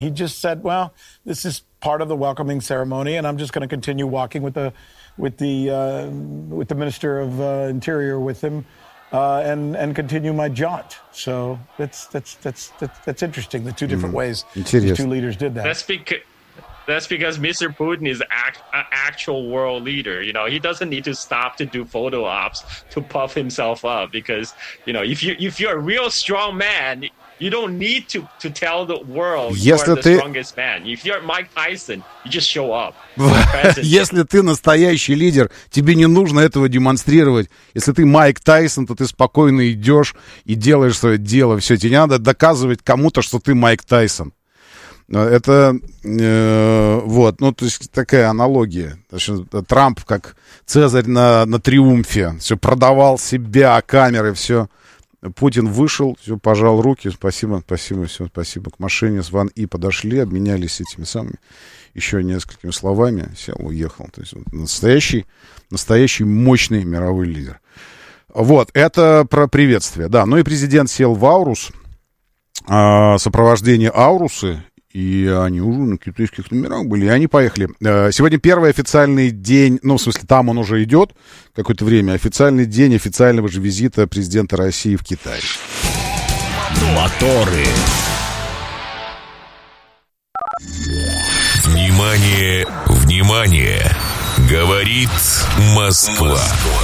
He just said, well, this is part of the welcoming ceremony, and I'm just going to continue walking with the Minister of Interior with him and continue my jaunt. So that's interesting. The two different ways these two leaders did that. That's because Mr. Putin is an actual world leader. You know, he doesn't need to stop to do photo ops to puff himself up because, you know, if you're a real strong man, you don't need to tell the world you are the strongest man. If you're Mike Tyson, you just show up. Если ты настоящий лидер, тебе не нужно этого демонстрировать. Если ты Майк Тайсон, то ты спокойно идешь и делаешь свое дело. Все, тебе не надо доказывать кому-то, что ты Майк Тайсон. Это вот, ну, то есть такая аналогия. Трамп как Цезарь на триумфе. Все, продавал себя, камеры, все. Путин вышел, все, пожал руки, спасибо, все, спасибо. К машине с Ван И подошли, обменялись этими самыми еще несколькими словами, сел, уехал. То есть вот, настоящий мощный мировой лидер. Вот, это про приветствие, да. Ну и президент сел в Аурус, сопровождение Аурусы, и они уже на китайских номерах были, и они поехали. Сегодня первый официальный день, ну, в смысле, там он уже идет какое-то время, официальный день официального же визита президента России в Китай. Моторы. Внимание, внимание! Говорит Москва.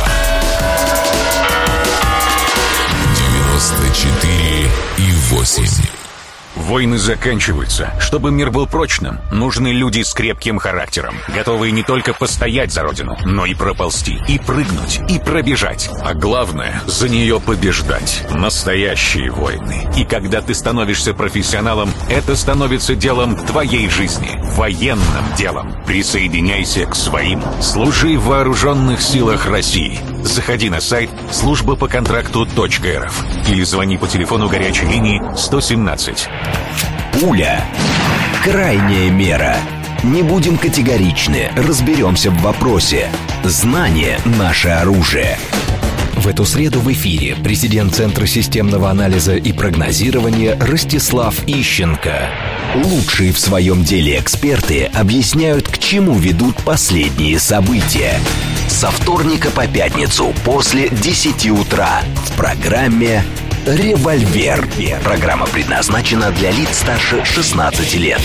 94,8. Войны заканчиваются. Чтобы мир был прочным, нужны люди с крепким характером, готовые не только постоять за родину, но и проползти, и прыгнуть, и пробежать. А главное, за нее побеждать. Настоящие войны. И когда ты становишься профессионалом, это становится делом твоей жизни, военным делом. Присоединяйся к своим. Служи в вооруженных силах России. Заходи на сайт службапоконтракту.рф или звони по телефону горячей линии 117. Пуля. Крайняя мера. Не будем категоричны, разберемся в вопросе. Знание – наше оружие. В эту среду в эфире президент Центра системного анализа и прогнозирования Ростислав Ищенко. Лучшие в своем деле эксперты объясняют, к чему ведут последние события. Со вторника по пятницу после 10 утра в программе «Револьвер». Программа предназначена для лиц старше 16 лет.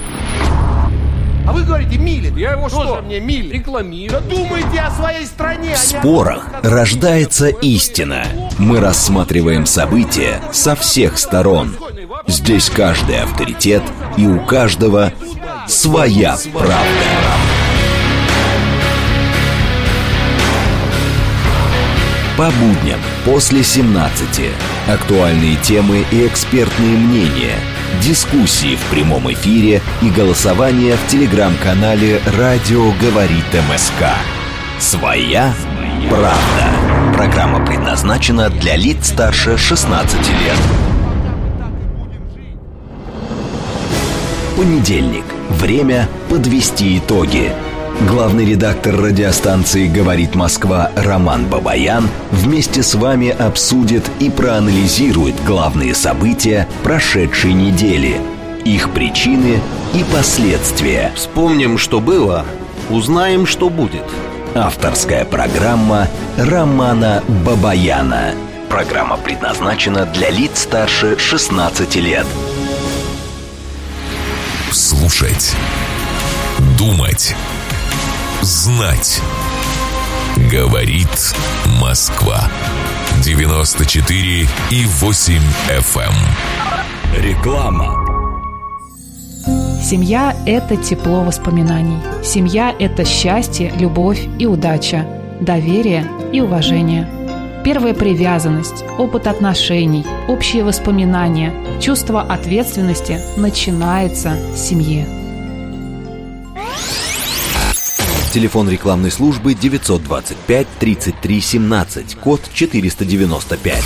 А вы говорите, милит. Я его что? Мне милит? Рекламирую. Думайте о своей стране. В спорах рождается истина. Мы рассматриваем события со всех сторон. Здесь каждый авторитет, и у каждого своя правда. По будням после 17. Актуальные темы и экспертные мнения. Дискуссии в прямом эфире и голосование в телеграм-канале «Радио говорит МСК». Своя правда. Программа предназначена для лиц старше 16 лет. Понедельник. Время подвести итоги. Главный редактор радиостанции «Говорит Москва» Роман Бабаян вместе с вами обсудит и проанализирует главные события прошедшей недели, их причины и последствия. Вспомним, что было, узнаем, что будет. Авторская программа Романа Бабаяна. Программа предназначена для лиц старше 16 лет. Слушать. Думать. Знать. Говорит Москва. 94,8 FM. Реклама. Семья – это тепло воспоминаний. Семья – это счастье, любовь и удача, доверие и уважение. Первая привязанность, опыт отношений, общие воспоминания, чувство ответственности начинается в семье. Телефон рекламной службы 925 33 17, код 495.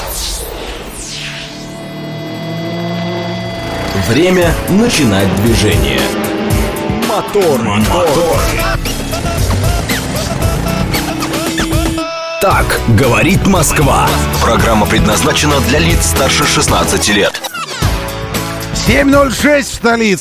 Время начинать движение. Мотор. Так говорит Москва. Программа предназначена для лиц старше 16 лет. 7:06 в столице.